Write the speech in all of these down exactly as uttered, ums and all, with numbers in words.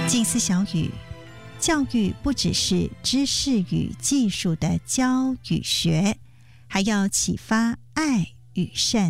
静思小语，教育不只是知识与技术的教与学，还要启发爱与善。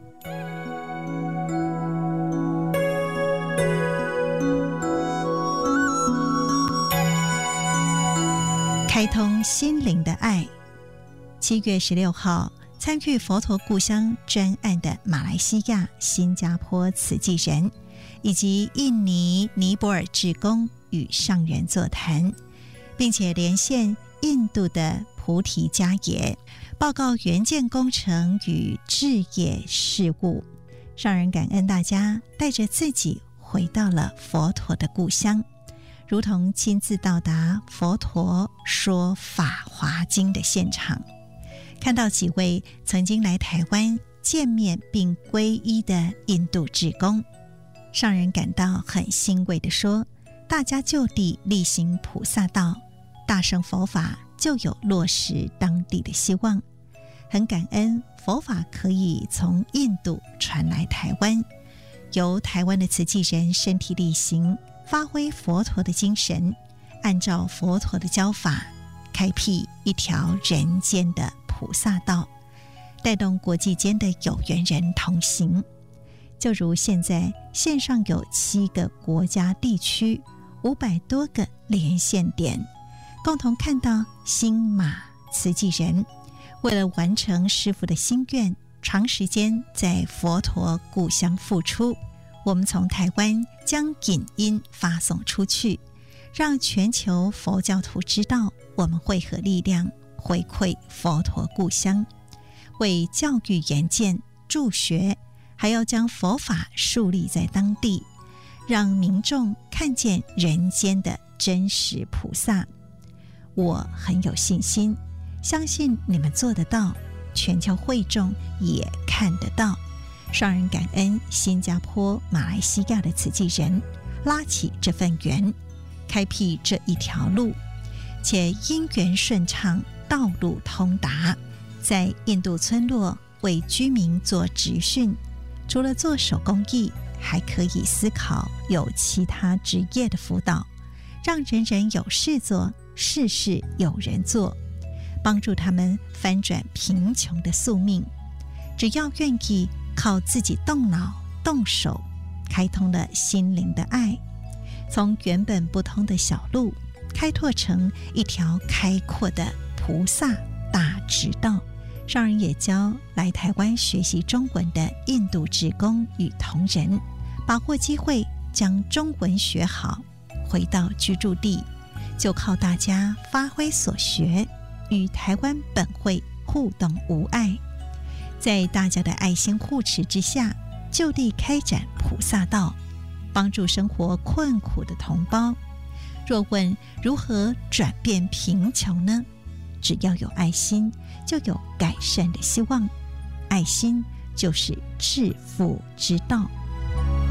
开通心灵的爱。七月十六号，参与佛陀故乡专案的马来西亚、新加坡慈济人以及印尼、尼泊尔志工与上人座谈，并且连线印度的菩提迦耶，报告援建工程与置业事务。上人感恩大家带着自己回到了佛陀的故乡，如同亲自到达佛陀说法华经的现场，看到几位曾经来台湾见面并皈依的印度志工，上人感到很欣慰地说，大家就地力行菩萨道，大乘佛法就有落实当地的希望。很感恩佛法可以从印度传来台湾，由台湾的慈济人身体力行，发挥佛陀的精神，按照佛陀的教法，开辟一条人间的菩萨道，带动国际间的有缘人同行。就如现在线上有七个国家地区，五百多个连线点，共同看到新马慈济人为了完成师父的心愿，长时间在佛陀故乡付出。我们从台湾将影音发送出去，让全球佛教徒知道我们汇合力量，回馈佛陀故乡，为教育研建助学，还要将佛法树立在当地，让民众看见人间的真实菩萨。我很有信心，相信你们做得到，全球会众也看得到。上人感恩新加坡、马来西亚的慈济人拉起这份缘，开辟这一条路，且因缘顺畅，道路通达。在印度村落为居民做职训，除了做手工艺，还可以思考有其他职业的辅导，让人人有事做，事事有人做，帮助他们翻转贫穷的宿命。只要愿意靠自己动脑动手，开通了心灵的爱，从原本不通的小路开拓成一条开阔的菩萨大直道。上人也教来台湾学习中文的印度志工与同仁，把握机会将中文学好，回到居住地，就靠大家发挥所学，与台湾本会互动无碍。在大家的爱心护持之下，就地开展菩萨道，帮助生活困苦的同胞。若问如何转变贫穷呢？只要有爱心，就有改善的希望。爱心就是致富之道。